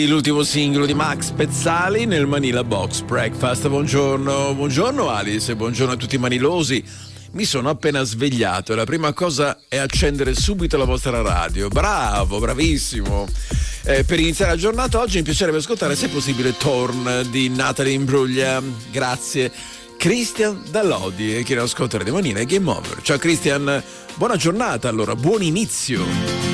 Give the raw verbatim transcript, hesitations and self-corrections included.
L'ultimo singolo di Max Pezzali nel Manila Box Breakfast. Buongiorno, buongiorno Alice, buongiorno a tutti i manilosi. Mi sono appena svegliato e la prima cosa è accendere subito la vostra radio. Bravo, bravissimo. Eh, per iniziare la giornata oggi mi piacerebbe ascoltare, se possibile, Torn di Natalie Imbruglia. Grazie. Christian Dall'Odi, che non ascolta Radio Manila e Game Over. Ciao Christian, buona giornata allora, buon inizio.